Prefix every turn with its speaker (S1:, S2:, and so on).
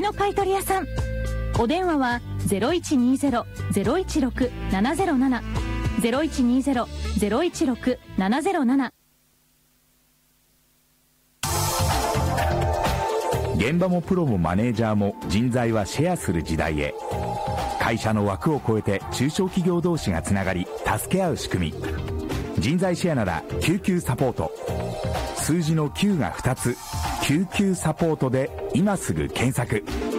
S1: の買取屋さん。お電話は 0120-016-707 0120-016-707。
S2: 現場もプロもマネージャーも人材はシェアする時代へ。会社の枠を超えて中小企業同士がつながり助け合う仕組み。人材シェアなら救急サポート。数字の9が2つ、救急サポートで今すぐ検索。